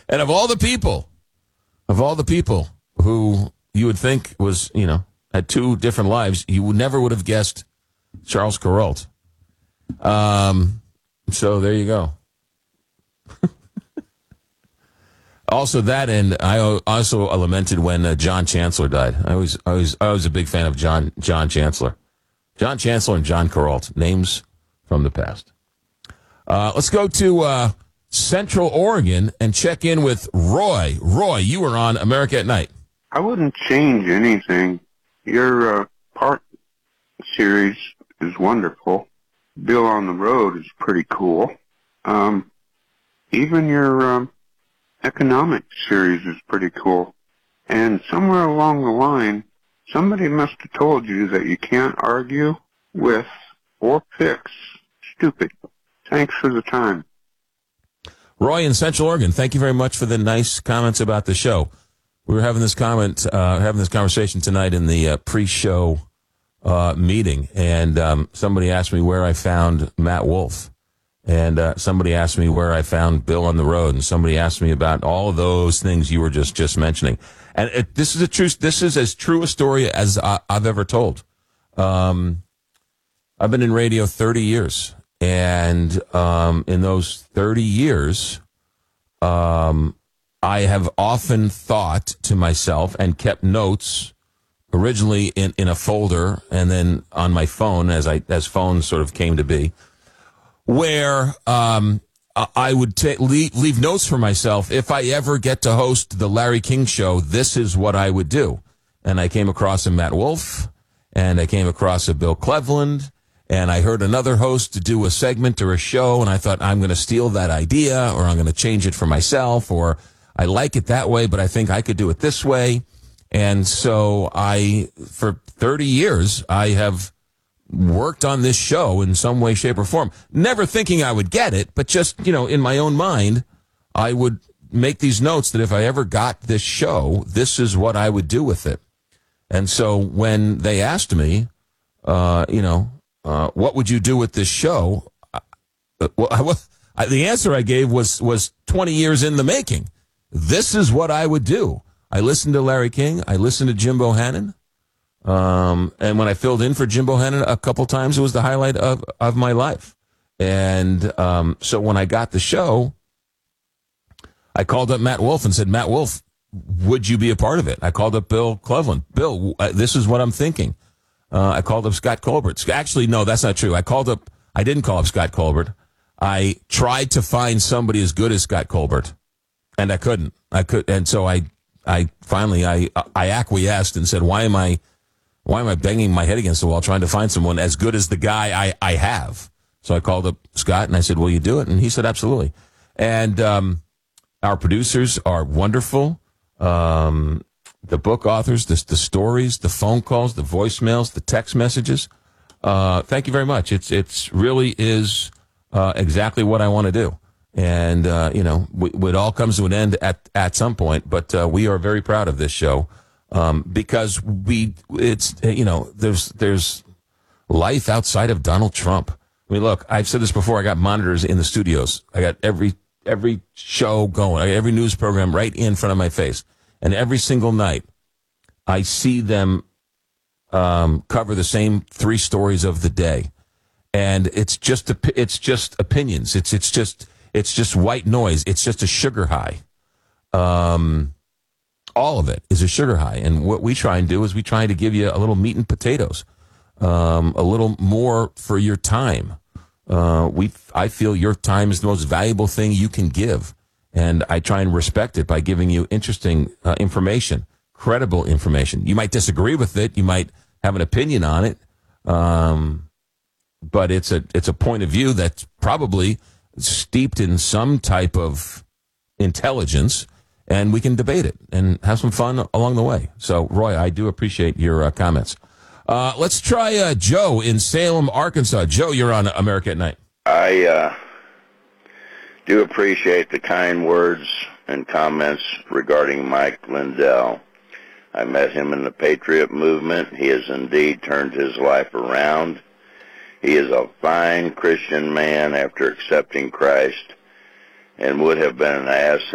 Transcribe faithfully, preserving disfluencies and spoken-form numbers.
And of all the people, of all the people who you would think was, you know, had two different lives, you would never would have guessed Charles Kuralt. Um, so there you go. Also, that, and I also lamented when uh, John Chancellor died. I was, I was, I was a big fan of John John Chancellor, John Chancellor, and John Kuralt, names from the past. Uh, let's go to uh, Central Oregon and check in with Roy. Roy, you were on America at Night. I wouldn't change anything. Your uh, part series is wonderful. Bill on the Road is pretty cool. Um, even your um, economic series is pretty cool. And somewhere along the line, somebody must have told you that you can't argue with or fix stupid. Thanks for the time. Roy in Central Oregon, thank you very much for the nice comments about the show. We were having this comment, uh, having this conversation tonight in the uh, pre-show uh, meeting, and um, somebody asked me where I found Matt Wolf, and uh, somebody asked me where I found Bill on the Road, and somebody asked me about all of those things you were just just mentioning. And it, this is a true, this is as true a story as I, I've ever told. Um, I've been in radio thirty years, and um, in those thirty years, um, I have often thought to myself and kept notes, originally in, in a folder and then on my phone as I as phones sort of came to be, where um, I would ta- leave, leave notes for myself. If I ever get to host the Larry King Show, this is what I would do. And I came across a Matt Wolf, and I came across a Bill Cleveland, and I heard another host do a segment or a show, and I thought, I'm going to steal that idea, or I'm going to change it for myself, or I like it that way, but I think I could do it this way. And so I, for thirty years, I have worked on this show in some way, shape, or form, never thinking I would get it, but just, you know, in my own mind, I would make these notes that if I ever got this show, this is what I would do with it. And so when they asked me, uh, you know, uh, what would you do with this show? Uh, well, I, I, the answer I gave was, was twenty years in the making. This is what I would do. I listened to Larry King. I listened to Jim Bohannon. Um, and when I filled in for Jim Bohannon a couple times, it was the highlight of, of my life. And um, so when I got the show, I called up Matt Wolf and said, Matt Wolf, would you be a part of it? I called up Bill Cleveland. Bill, this is what I'm thinking. Uh, I called up Scott Colbert. Actually, no, that's not true. I called up, I didn't call up Scott Colbert. I tried to find somebody as good as Scott Colbert, and I couldn't. I could, and so I, I finally, I, I acquiesced and said, why am I, why am I banging my head against the wall trying to find someone as good as the guy I, I have? So I called up Scott and I said, will you do it? And he said, absolutely. And, um, our producers are wonderful. Um, the book authors, the, the stories, the phone calls, the voicemails, the text messages. Uh, thank you very much. It's, it's really is, uh, exactly what I want to do. And, uh, you know, we, it all comes to an end at, at some point, but, uh, we are very proud of this show, um, because we, it's, you know, there's, there's life outside of Donald Trump. I mean, look, I've said this before. I got monitors in the studios. I got every, every show going, I got every news program right in front of my face. And every single night I see them, um, cover the same three stories of the day. And it's just, it's just opinions. It's, it's just, It's just white noise. It's just a sugar high. Um, all of it is a sugar high. And what we try and do is we try to give you a little meat and potatoes, um, a little more for your time. Uh, we, I feel your time is the most valuable thing you can give. And I try and respect it by giving you interesting uh, information, credible information. You might disagree with it. You might have an opinion on it. Um, but it's a, it's a point of view that's probably steeped in some type of intelligence, and we can debate it and have some fun along the way. So, Roy, I do appreciate your uh, comments. Uh, let's try uh, Joe in Salem, Arkansas. Joe, you're on America at Night. I uh, do appreciate the kind words and comments regarding Mike Lindell. I met him in the Patriot movement. He has indeed turned his life around. He is a fine Christian man after accepting Christ and would have been an asset